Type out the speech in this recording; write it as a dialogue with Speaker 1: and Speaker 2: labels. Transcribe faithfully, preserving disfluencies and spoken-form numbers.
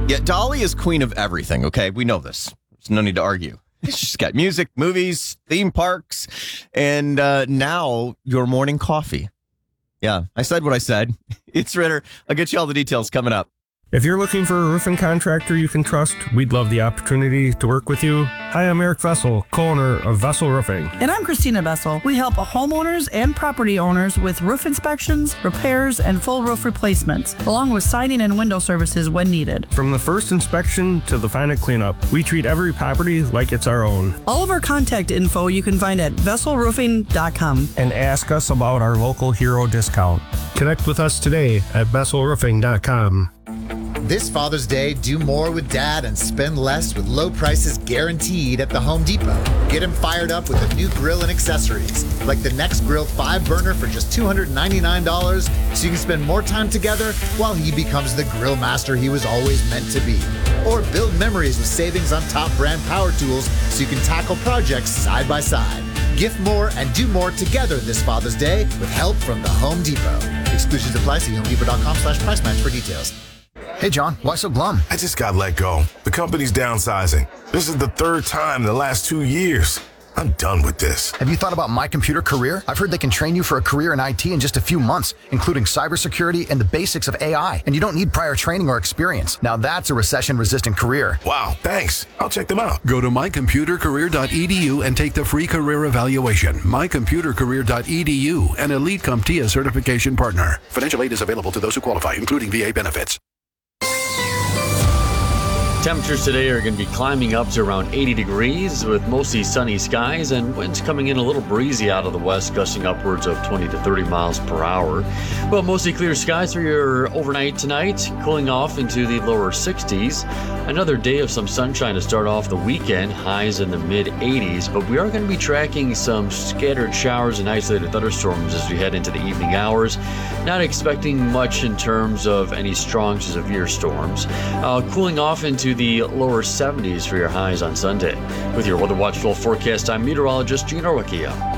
Speaker 1: Yeah, Dolly is queen of everything, okay? We know this. There's no need to argue. She's got music, movies, theme parks, and uh, now your morning coffee. Yeah, I said what I said. It's Ritter. I'll get you all the details coming up.
Speaker 2: If you're looking for a roofing contractor you can trust, we'd love the opportunity to work with you. Hi, I'm Eric Vessel, co-owner of Vessel Roofing.
Speaker 3: And I'm Christina Vessel. We help homeowners and property owners with roof inspections, repairs, and full roof replacements, along with siding and window services when needed.
Speaker 2: From the first inspection to the final cleanup, we treat every property like it's our own.
Speaker 3: All of our contact info you can find at vessel roofing dot com.
Speaker 2: And ask us about our local hero discount. Connect with us today at vessel roofing dot com.
Speaker 4: This Father's Day, do more with Dad and spend less with low prices guaranteed at the Home Depot. Get him fired up with a new grill and accessories, like the Next Grill five burner for just two hundred ninety-nine dollars, so you can spend more time together while he becomes the grill master he was always meant to be. Or build memories with savings on top brand power tools so you can tackle projects side by side. Gift more and do more together this Father's Day with help from the Home Depot. Exclusions apply. See home depot dot com slash price match for details.
Speaker 5: Hey, John, why so glum?
Speaker 6: I just got let go. The company's downsizing. This is the third time in the last two years. I'm done with this.
Speaker 5: Have you thought about My Computer Career? I've heard they can train you for a career in I T in just a few months, including cybersecurity and the basics of A I. And you don't need prior training or experience. Now that's a recession-resistant career.
Speaker 6: Wow, thanks. I'll check them out.
Speaker 7: Go to my computer career dot e d u and take the free career evaluation. my computer career dot e d u, an Elite CompTIA certification partner. Financial aid is available to those who qualify, including V A benefits.
Speaker 8: Temperatures today are going to be climbing up to around eighty degrees with mostly sunny skies and winds coming in a little breezy out of the west, gusting upwards of twenty to thirty miles per hour. Well, mostly clear skies for your overnight tonight, cooling off into the lower sixties. Another day of some sunshine to start off the weekend, highs in the mid eighties, but we are going to be tracking some scattered showers and isolated thunderstorms as we head into the evening hours. Not expecting much in terms of any strong to severe storms. Uh, cooling off into the lower seventies for your highs on Sunday. With your Weather Watch full forecast, I'm meteorologist Gene Orwicchia.